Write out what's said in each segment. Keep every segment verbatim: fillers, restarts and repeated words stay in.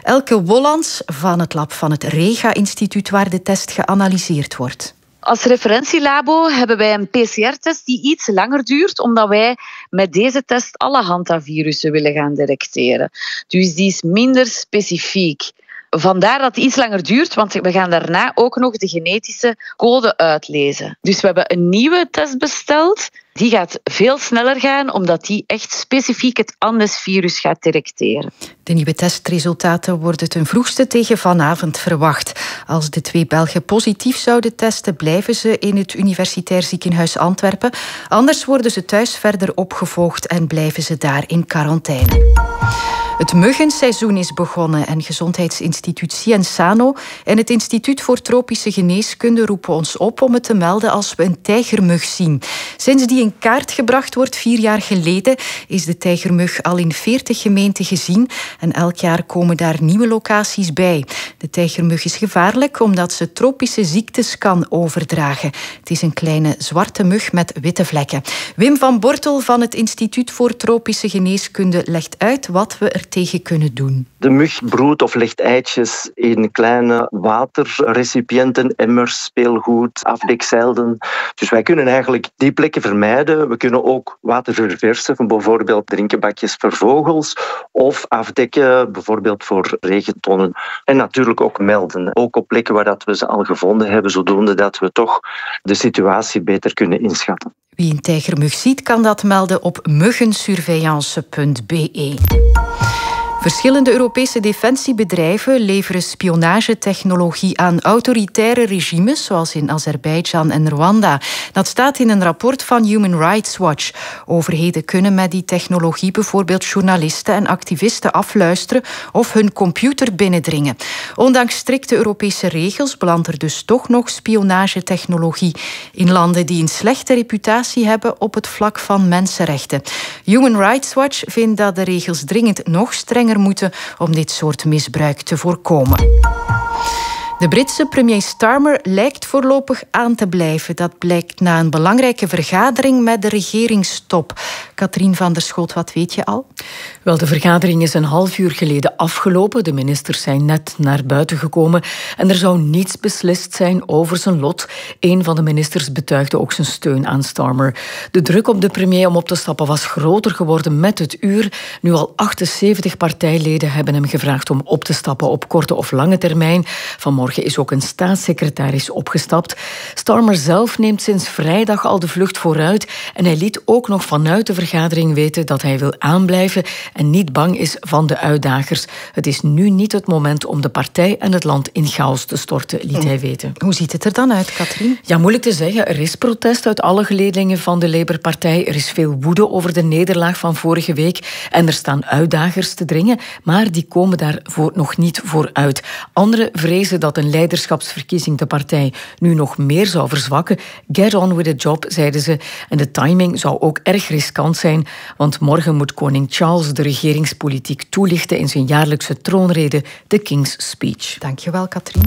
Elke Wollans van het lab van het Rega-instituut waar de test geanalyseerd wordt. Als referentielabo hebben wij een P C R-test die iets langer duurt, omdat wij met deze test alle hantavirussen willen gaan detecteren. Dus die is minder specifiek. Vandaar dat het iets langer duurt, want we gaan daarna ook nog de genetische code uitlezen. Dus we hebben een nieuwe test besteld. Die gaat veel sneller gaan, omdat die echt specifiek het Andes-virus gaat detecteren. De nieuwe testresultaten worden ten vroegste tegen vanavond verwacht. Als de twee Belgen positief zouden testen, blijven ze in het Universitair Ziekenhuis Antwerpen. Anders worden ze thuis verder opgevolgd en blijven ze daar in quarantaine. Het muggenseizoen is begonnen en Gezondheidsinstituut Cienzano en het Instituut voor Tropische Geneeskunde roepen ons op om het te melden als we een tijgermug zien. Sinds die in kaart gebracht wordt vier jaar geleden is de tijgermug al in veertig gemeenten gezien en elk jaar komen daar nieuwe locaties bij. De tijgermug is gevaarlijk omdat ze tropische ziektes kan overdragen. Het is een kleine zwarte mug met witte vlekken. Wim van Bortel van het Instituut voor Tropische Geneeskunde legt uit wat we er tegen kunnen doen. De mug broedt of legt eitjes in kleine waterrecipiënten, emmers, speelgoed, afdekzeilden. Dus wij kunnen eigenlijk die plekken vermijden. We kunnen ook water verversen, van bijvoorbeeld drinkenbakjes voor vogels, of afdekken, bijvoorbeeld voor regentonnen. En natuurlijk ook melden. Ook op plekken waar dat we ze al gevonden hebben, zodoende dat we toch de situatie beter kunnen inschatten. Wie een tijgermug ziet, kan dat melden op muggensurveillance punt b e. Verschillende Europese defensiebedrijven leveren spionagetechnologie aan autoritaire regimes, zoals in Azerbeidzjan en Rwanda. Dat staat in een rapport van Human Rights Watch. Overheden kunnen met die technologie bijvoorbeeld journalisten en activisten afluisteren of hun computer binnendringen. Ondanks strikte Europese regels belandt er dus toch nog spionagetechnologie in landen die een slechte reputatie hebben op het vlak van mensenrechten. Human Rights Watch vindt dat de regels dringend nog strenger moeten om dit soort misbruik te voorkomen. De Britse premier Starmer lijkt voorlopig aan te blijven. Dat blijkt na een belangrijke vergadering met de regeringstop. Katrien van der Schoot, wat weet je al? Wel, de vergadering is een half uur geleden afgelopen. De ministers zijn net naar buiten gekomen en er zou niets beslist zijn over zijn lot. Een van de ministers betuigde ook zijn steun aan Starmer. De druk op de premier om op te stappen was groter geworden met het uur. Nu al achtenzeventig partijleden hebben hem gevraagd om op te stappen op korte of lange termijn. Vanmorgen is ook een staatssecretaris opgestapt. Starmer zelf neemt sinds vrijdag al de vlucht vooruit en hij liet ook nog vanuit de vergadering weten dat hij wil aanblijven en niet bang is van de uitdagers. Het is nu niet het moment om de partij en het land in chaos te storten, liet hij weten. Hoe ziet het er dan uit, Katrien? Ja, moeilijk te zeggen. Er is protest uit alle geledingen van de Labour-partij. Er is veel woede over de nederlaag van vorige week en er staan uitdagers te dringen, maar die komen daarvoor nog niet vooruit. Anderen vrezen dat een leiderschapsverkiezing de partij nu nog meer zou verzwakken. Get on with the job, zeiden ze. En de timing zou ook erg riskant zijn, want morgen moet koning Charles de regeringspolitiek toelichten in zijn jaarlijkse troonrede, de King's Speech. Dankjewel, Katrien.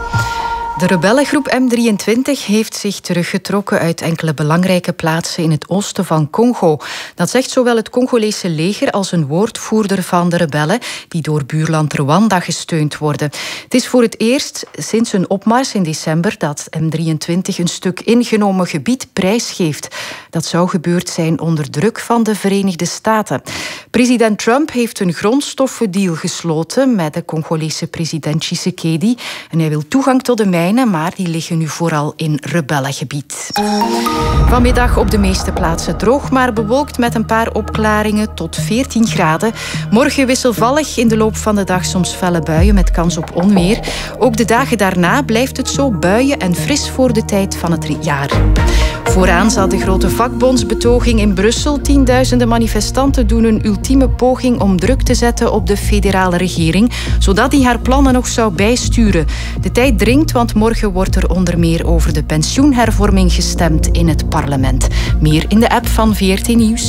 De rebellengroep M drieëntwintig heeft zich teruggetrokken uit enkele belangrijke plaatsen in het oosten van Congo. Dat zegt zowel het Congolese leger als een woordvoerder van de rebellen, die door buurland Rwanda gesteund worden. Het is voor het eerst sinds hun opmars in december dat M drieëntwintig een stuk ingenomen gebied prijsgeeft. Dat zou gebeurd zijn onder druk van de Verenigde Staten. President Trump heeft een grondstoffendeal gesloten met de Congolese president Tshisekedi en hij wil toegang tot de mijnen, maar die liggen nu vooral in rebellengebied. Vanmiddag op de meeste plaatsen droog, maar bewolkt met een paar opklaringen tot veertien graden. Morgen wisselvallig, in de loop van de dag soms felle buien met kans op onweer. Ook de dagen daarna blijft het zo buien en fris voor de tijd van het jaar. Vooraan zat de grote vakbondsbetoging in Brussel. Tienduizenden manifestanten doen een ultieme poging om druk te zetten op de federale regering, zodat die haar plannen nog zou bijsturen. De tijd dringt, want morgen wordt er onder meer over de pensioenhervorming gestemd in het parlement. Meer in de app van V R T Nieuws.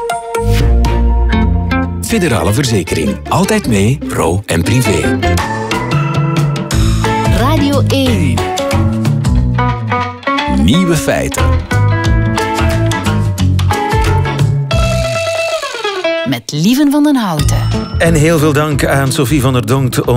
Federale Verzekering. Altijd mee, pro en privé. Radio één. Nieuwe feiten. Met Lieven van den Houten. En heel veel dank aan Sophie van der Donkt.